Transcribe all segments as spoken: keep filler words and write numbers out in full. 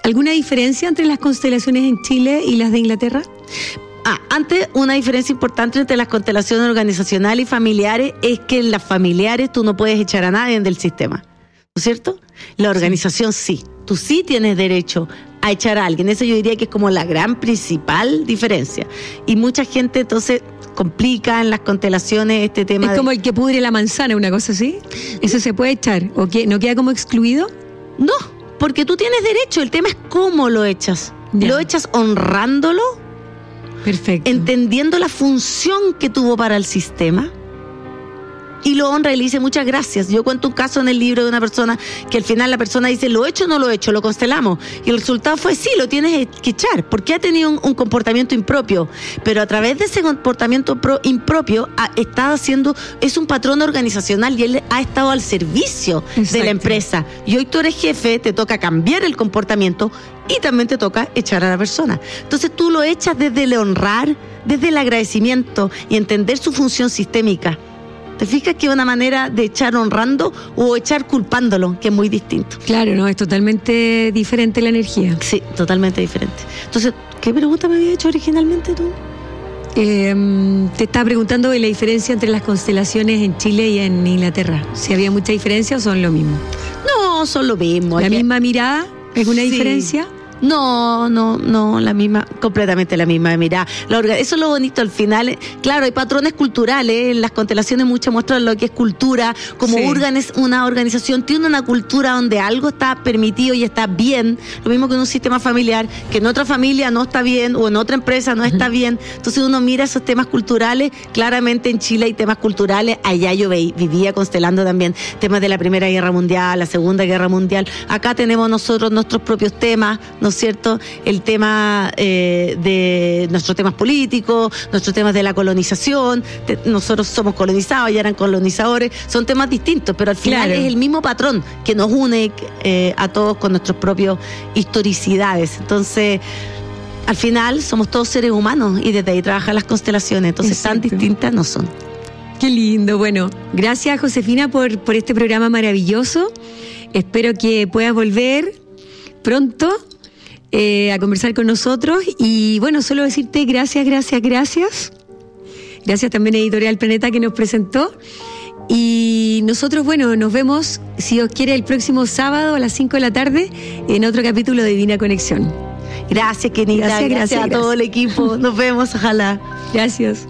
¿Alguna diferencia entre las constelaciones en Chile y las de Inglaterra? Ah, antes, una diferencia importante entre las constelaciones organizacionales y familiares es que en las familiares tú no puedes echar a nadie del sistema, ¿no es cierto? La organización sí. sí. Tú sí tienes derecho a echar a alguien. Eso yo diría que es como la gran principal diferencia. Y mucha gente entonces complica en las constelaciones este tema. Es de... como el que pudre la manzana, una cosa así. ¿Eso se puede echar? ¿O qué, no queda como excluido? No, porque tú tienes derecho. El tema es cómo lo echas. Ya. ¿Lo echas honrándolo? Perfecto. Entendiendo la función que tuvo para el sistema. Y lo honra y le dice muchas gracias. Yo cuento un caso en el libro de una persona que al final la persona dice, ¿lo he hecho o no lo he hecho? Lo constelamos. Y el resultado fue, sí, lo tienes que echar, porque ha tenido un, un comportamiento impropio. Pero a través de ese comportamiento pro, impropio, ha estado haciendo, es un patrón organizacional y él ha estado al servicio Exacto. de la empresa. Y hoy tú eres jefe, te toca cambiar el comportamiento y también te toca echar a la persona. Entonces tú lo echas desde el honrar, desde el agradecimiento y entender su función sistémica. ¿Te fijas que es una manera de echar honrando o echar culpándolo, que es muy distinto? Claro, no, es totalmente diferente la energía. Sí, totalmente diferente. Entonces, ¿qué pregunta me había hecho originalmente tú? Eh, te estaba preguntando de la diferencia entre las constelaciones en Chile y en Inglaterra. ¿Si había mucha diferencia o son lo mismo? No, son lo mismo. ¿La que... misma mirada? ¿Alguna sí. diferencia? No, no, no, la misma, completamente la misma mirada. La orga, eso es lo bonito al final. Claro, hay patrones culturales, las constelaciones muchas muestran lo que es cultura, como sí. Urganes, una organización tiene una cultura donde algo está permitido y está bien, lo mismo que en un sistema familiar, que en otra familia no está bien o en otra empresa no está bien. Entonces uno mira esos temas culturales, claramente en Chile hay temas culturales, allá yo veía, vivía constelando también temas de la Primera Guerra Mundial, la Segunda Guerra Mundial. Acá tenemos nosotros nuestros propios temas, ¿no? ¿Cierto? El tema eh, de nuestros temas políticos, nuestros temas de la colonización, de, nosotros somos colonizados, ya eran colonizadores, son temas distintos, pero al final claro. es el mismo patrón que nos une eh, a todos con nuestras propias historicidades. Entonces, al final somos todos seres humanos y desde ahí trabajan las constelaciones, entonces Exacto. tan distintas no son. Qué lindo. Bueno, gracias Josefina por, por este programa maravilloso. Espero que puedas volver pronto Eh, a conversar con nosotros y bueno, solo decirte gracias, gracias, gracias. Gracias también a Editorial Planeta que nos presentó y nosotros, bueno, nos vemos, si Dios quiere, el próximo sábado a las cinco de la tarde en otro capítulo de Divina Conexión. Gracias, Kenita. Gracias, gracias, gracias a gracias. todo el equipo. Nos vemos, ojalá. Gracias.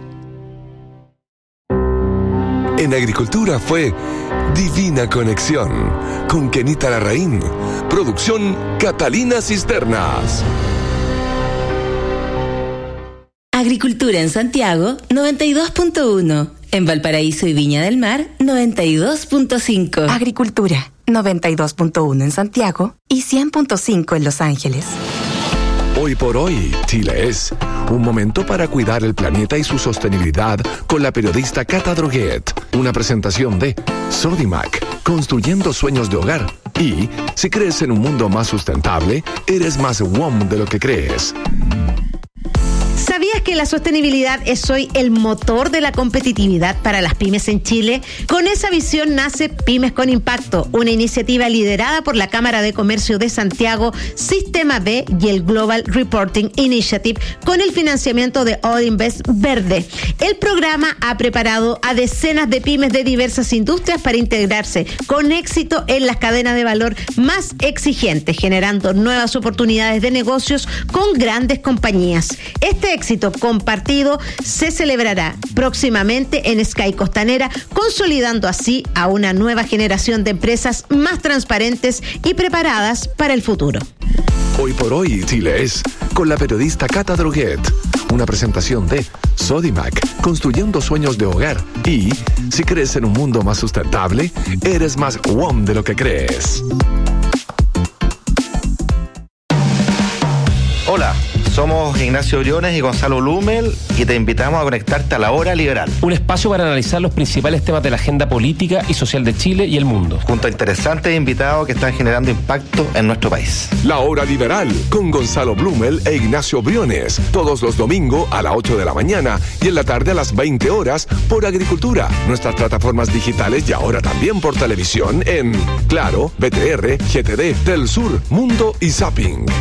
En Agricultura fue Divina Conexión con Kenita Larraín. Producción Catalina Cisternas. Agricultura en Santiago noventa y dos punto uno. En Valparaíso y Viña del Mar noventa y dos punto cinco. Agricultura noventa y dos punto uno en Santiago y cien punto cinco en Los Ángeles. Hoy por hoy, Chile es un momento para cuidar el planeta y su sostenibilidad con la periodista Cata Droguet. Una presentación de Sodimac, construyendo sueños de hogar. Y si crees en un mundo más sustentable, eres más W O M de lo que crees. ¿Sabías que la sostenibilidad es hoy el motor de la competitividad para las pymes en Chile? Con esa visión nace Pymes con Impacto, una iniciativa liderada por la Cámara de Comercio de Santiago, Sistema B y el Global Reporting Initiative, con el financiamiento de Odinvest Verde. El programa ha preparado a decenas de pymes de diversas industrias para integrarse con éxito en las cadenas de valor más exigentes, generando nuevas oportunidades de negocios con grandes compañías. Este éxito compartido se celebrará próximamente en Sky Costanera, consolidando así a una nueva generación de empresas más transparentes y preparadas para el futuro. Hoy por hoy, Chile es con la periodista Cata Droguet. Una presentación de Sodimac, construyendo sueños de hogar. Y si crees en un mundo más sustentable, eres más W O M de lo que crees. Hola, somos Ignacio Briones y Gonzalo Blumel y te invitamos a conectarte a La Hora Liberal. Un espacio para analizar los principales temas de la agenda política y social de Chile y el mundo. Junto a interesantes invitados que están generando impacto en nuestro país. La Hora Liberal con Gonzalo Blumel e Ignacio Briones. Todos los domingos a las ocho de la mañana y en la tarde a las veinte horas por Agricultura. Nuestras plataformas digitales y ahora también por televisión en Claro, B T R, G T D, Telsur, Mundo y Zapping.